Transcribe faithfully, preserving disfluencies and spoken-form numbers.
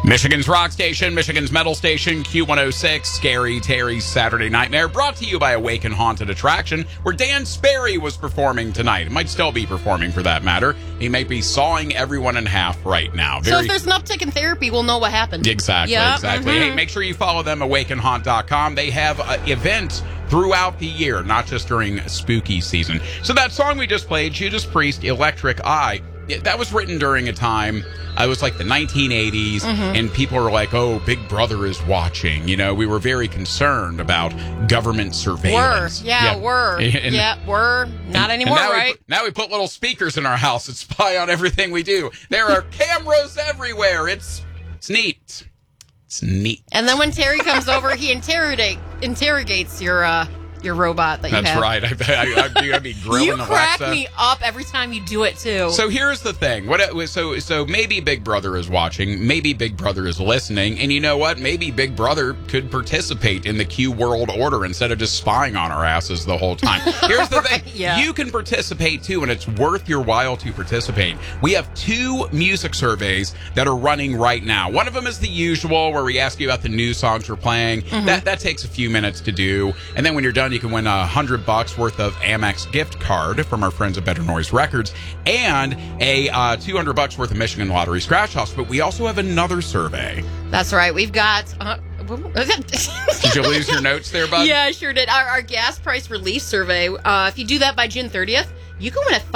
Michigan's rock station, Michigan's metal station, Q one oh six, Scary Terry's Saturday Nightmare, brought to you by Awaken Haunted Attraction, where Dan Sperry was performing tonight. Might still be performing, for that matter. He may be sawing everyone in half right now. Very... So if there's an uptick in therapy, we'll know what happened. Exactly, yep. exactly. Mm-hmm. Hey, make sure you follow them, awaken haunt dot com. They have uh, events throughout the year, not just during spooky season. So that song we just played, Judas Priest, Electric Eye, that was written during a time, uh, it was like the nineteen eighties, mm-hmm. and people were like, oh, Big Brother is watching. You know, we were very concerned about government surveillance. Were. Yeah, yeah. were. And, yeah, were. Not and, anymore, and now right? We put, now we put little speakers in our house that spy on everything we do. There are cameras everywhere. It's it's neat. It's neat. And then when Terry comes over, he interrogate interrogates your uh, your robot that you That's have. That's right. I, I, I'd, be, I'd be grilling you Alexa. You crack me up every time you do it, too. So here's the thing. What? So so maybe Big Brother is watching. Maybe Big Brother is listening. And you know what? Maybe Big Brother could participate in the Q World Order instead of just spying on our asses the whole time. Here's the right, thing. Yeah. You can participate, too, and it's worth your while to participate. We have two music surveys that are running right now. One of them is the usual, where we ask you about the new songs we're playing. Mm-hmm. That, that takes a few minutes to do. And then when you're done, you can win a hundred bucks worth of Amex gift card from our friends at Better Noise Records and a uh, two hundred bucks worth of Michigan Lottery Scratch Offs. But we also have another survey. That's right. We've got... Uh, did you lose your notes there, bud? Yeah, I sure did. Our, our gas price relief survey. Uh, if you do that by June thirtieth, you can win a